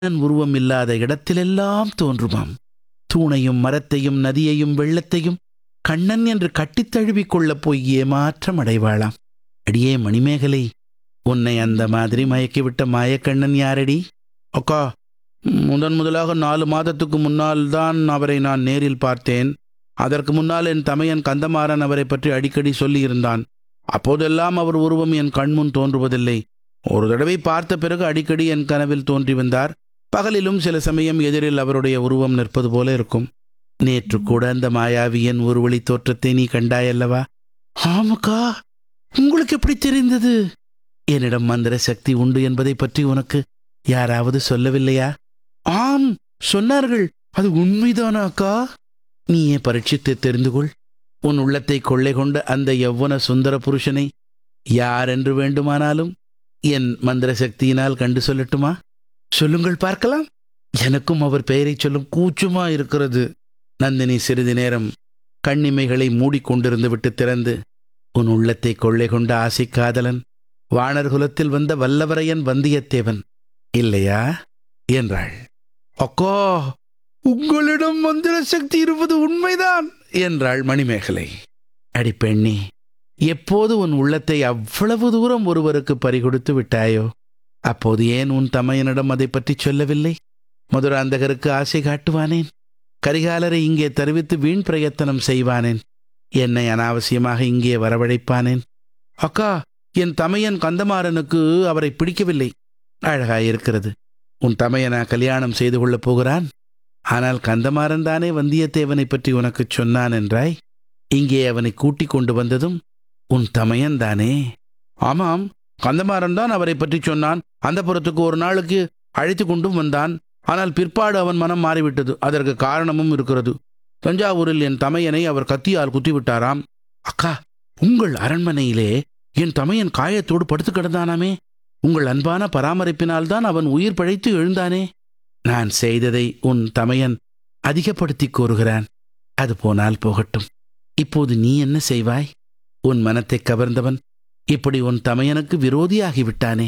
உருவம் இல்லாத இடத்திலெல்லாம் தோன்றுமாம். தூணையும் மரத்தையும் நதியையும் வெள்ளத்தையும் கண்ணன் என்று கட்டித் தழுவிக் கொள்ளப் போய் ஏமாற்றம் அடைவாளாம். அடியே மணிமேகலை, உன்னை அந்த மாதிரி மயக்கிவிட்ட மாயக்கண்ணன் யாரடி? அக்கா, முதலாக 4 மாதத்துக்கு முன்னால் தான் அவரை நான் நேரில் பார்த்தேன். அதற்கு முன்னால் என் தமையன் கந்தமாறன் அவரை பற்றி அடிக்கடி சொல்லியிருந்தான். அப்போதெல்லாம் அவர் உருவம் என் கண்முன் தோன்றுவதில்லை. ஒரு தடவை பார்த்த பிறகு அடிக்கடி என் கனவில் தோன்றி வந்தார். பகலிலும் சில சமயம் எதிரில் அவருடைய உருவம் நிற்பது போல இருக்கும். நேற்று கூட அந்த மாயாவியின் ஒருவழி தோற்றத்தை நீ கண்டாயல்லவா? ஆமாக்கா, உங்களுக்கு எப்படி தெரிந்தது? என்னிடம் மந்திர சக்தி உண்டு என்பதை பற்றி உனக்கு யாராவது சொல்லவில்லையா? ஆம், சொன்னார்கள். அது உண்மைதானா அக்கா? நீயே பரீட்சித்து தெரிந்து கொள். உன் உள்ளத்தை கொள்ளை கொண்ட அந்த யௌவன சுந்தர புருஷனை யார் என்று வேண்டுமானாலும் என் மந்திர சக்தியினால் கண்டு சொல்லட்டுமா? சொல்லுங்கள் பார்க்கலாம். எனக்கும் அவர் பெயரை சொல்லும் கூச்சமா இருக்கிறது. நந்தினி சிறிது நேரம் கண்ணிமைகளை மூடிக்கொண்டிருந்து விட்டு திறந்து, உன் உள்ளத்தை கொள்ளை கொண்ட ஆசை காதலன் வாணர்குலத்தில் வந்த வல்லவரையன் வந்தியத்தேவன் இல்லையா என்றாள். அக்கா, உங்களிடம் மந்திர சக்தி இருப்பது உண்மைதான் என்றாள் மணிமேகலை. அடி பெண்ணே, எப்போது உன் உள்ளத்தை அவ்வளவு தூரம் ஒருவருக்கு பறிகொடுத்து விட்டாயோ, அப்போது ஏன் உன் தமையனிடம் அதை பற்றி சொல்லவில்லை? மதுராந்தகருக்கு ஆசை காட்டுவானேன்? கரிகாலரை இங்கே தருவித்து வீண் பிரயத்தனம் செய்வானேன்? என்னை அனாவசியமாக இங்கே வரவழைப்பானேன்? அக்கா, என் தமையன் கந்தமாறனுக்கு அவரை பிடிக்கவில்லை. அழகாயிருக்கிறது. உன் தமையனா கல்யாணம் செய்து கொள்ளப் போகிறான். ஆனால் கந்தமாறன் தானே வந்தியத்தேவனை பற்றி உனக்கு சொன்னான் என்றாய். இங்கே அவனை கூட்டிக் கொண்டு வந்ததும் உன் தமையன் தானே? ஆமாம், கந்தமாறன் தான் அவரை பற்றி சொன்னான். அந்த புறத்துக்கு ஒரு நாளுக்கு அழைத்து கொண்டும் வந்தான். ஆனால் பிற்பாடு அவன் மனம் மாறிவிட்டது. அதற்கு காரணமும் இருக்கிறது. தஞ்சாவூரில் என் தமையனை அவர் கத்தியால் குத்திவிட்டாராம். அக்கா, உங்கள் அரண்மனையிலே என் தமையன் காயத்தோடு படுத்து கிடந்தானாமே. உங்கள் அன்பான பராமரிப்பினால்தான் அவன் உயிர் பிழைத்து எழுந்தானே. நான் செய்ததை உன் தமையன் அதிகப்படுத்தி கூறுகிறான். அது போனால் போகட்டும். இப்போது நீ என்ன செய்வாய்? உன் மனத்தை கவர்ந்தவன் இப்படி உன் தமையனுக்கு விரோதியாகிவிட்டானே.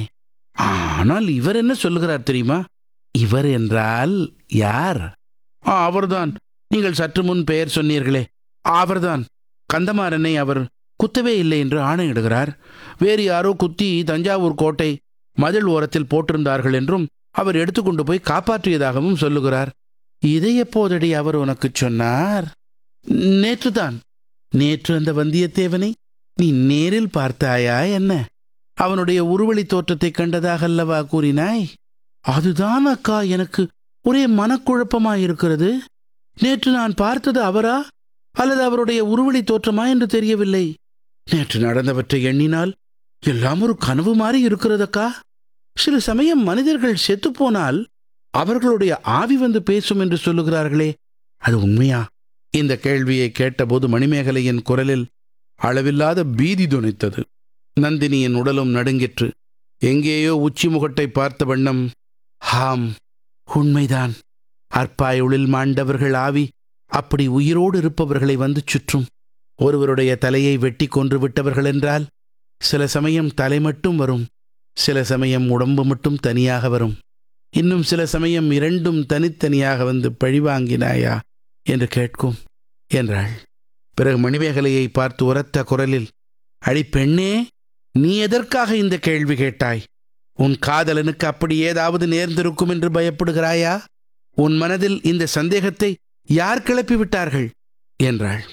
ஆனால் இவர் என்ன சொல்லுகிறார் தெரியுமா? இவர் என்றால் யார்? அவர்தான், நீங்கள் சற்று முன் பெயர் சொன்னீர்களே, அவர்தான். கந்தமாறனை அவர் குத்தவே இல்லை என்று ஆணையிடுகிறார். வேறு யாரோ குத்தி தஞ்சாவூர் கோட்டை மதில் ஓரத்தில் போட்டிருந்தார்கள் என்றும் அவர் எடுத்துக்கொண்டு போய் காப்பாற்றியதாகவும் சொல்லுகிறார். இதை எப்போதடி அவர் உனக்கு சொன்னார்? நேற்றுதான். நேற்று அந்த வந்தியத்தேவனை நீ நேரில் பார்த்தாயா என்ன? அவனுடைய உருவழி தோற்றத்தை கண்டதாகல்லவா கூறினாய்? அதுதான் அக்கா, எனக்கு ஒரே மனக்குழப்பமாயிருக்கிறது. நேற்று நான் பார்த்தது அவரா அல்லது அவருடைய உருவழி தோற்றமா என்று தெரியவில்லை. நேற்று நடந்தவற்றை எண்ணினால் எல்லாம் ஒரு கனவு மாறி இருக்கிறதக்கா. சில சமயம் மனிதர்கள் செத்துப்போனால் அவர்களுடைய ஆவி வந்து பேசும் என்று சொல்லுகிறார்களே, அது உண்மையா? இந்த கேள்வியை கேட்டபோது மணிமேகலையின் குரலில் அளவில்லாத பீதி துணித்தது. நந்தினியின் உடலும் நடுங்கிற்று. எங்கேயோ உச்சி முகட்டை பார்த்த வண்ணம், ஹாம், உண்மைதான். அற்பாயுளில் மாண்டவர்கள் ஆவி அப்படி உயிரோடு இருப்பவர்களை வந்து சுற்றும். ஒருவருடைய தலையை வெட்டி கொன்று விட்டவர்கள் என்றால் சில சமயம் தலை மட்டும் வரும், சில சமயம் உடம்பு மட்டும் தனியாக வரும், இன்னும் சில சமயம் இரண்டும் தனித்தனியாக வந்து பழிவாங்கினாயா என்று கேட்கும் என்றாள். பிறகு மணிமேகலையை பார்த்து உரத்த குரலில், அடி பெண்ணே, நீ எதற்காக இந்த கேள்வி கேட்டாய்? உன் காதலனுக்கு அப்படி ஏதாவது நேர்ந்திருக்கும் என்று பயப்படுகிறாயா? உன் மனதில் இந்த சந்தேகத்தை யார் கிளப்பி விட்டார்கள் என்றாள்.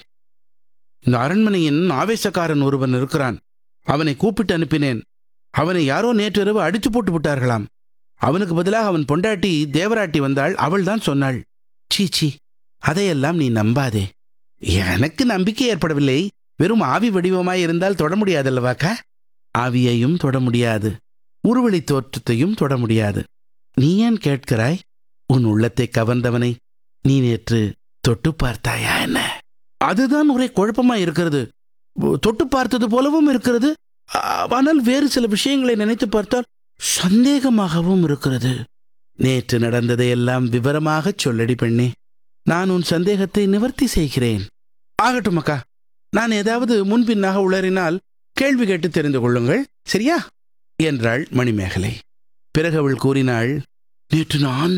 இந்த அரண்மனையின் ஆவேசக்காரன் ஒருவன் இருக்கிறான். அவனை கூப்பிட்டு அனுப்பினேன். அவனை யாரோ நேற்றிரவு அடித்து போட்டு விட்டார்களாம். அவனுக்கு பதிலாக அவன் பொண்டாட்டி தேவராட்டி வந்தாள். அவள் தான் சொன்னாள். சீச்சி, அதையெல்லாம் நீ நம்பாதே. எனக்கு நம்பிக்கை ஏற்படவில்லை. வெறும் ஆவி வடிவமாய் இருந்தால் தொட முடியாதல்லவாக்கா? ஆவியையும் தொட முடியாது, உருவழி தோற்றத்தையும் தொட முடியாது. நீ ஏன் கேட்கிறாய்? உன் உள்ளத்தை கவர்ந்தவனை நீ நேற்று தொட்டு பார்த்தாயா என்ன? அதுதான் ஒரே குழப்பமாய் இருக்கிறது. தொட்டு பார்த்தது போலவும் இருக்கிறது, ஆனால் வேறு சில விஷயங்களை நினைத்து பார்த்தால் சந்தேகமாகவும் இருக்கிறது. நேற்று நடந்ததையெல்லாம் விவரமாகச் சொல்லடி பெண்ணே. நான் உன் சந்தேகத்தை நிவர்த்தி செய்கிறேன். ஆகட்டும் அக்கா, நான் ஏதாவது முன்பின்னாக உளறினால் கேள்வி கேட்டு தெரிந்து கொள்ளுங்கள், சரியா என்றாள் மணிமேகலை. பிறகு அவள் கூறினாள், நேற்று நான்